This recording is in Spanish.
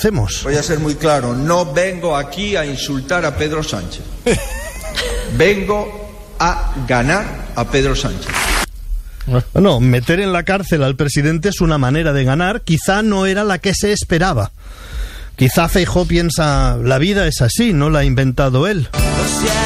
conocemos. Voy a ser muy claro, no vengo aquí a insultar a Pedro Sánchez. Vengo a ganar a Pedro Sánchez. Bueno, meter en la cárcel al presidente es una manera de ganar, quizá no era la que se esperaba. Quizá Feijóo piensa, la vida es así, no la ha inventado él.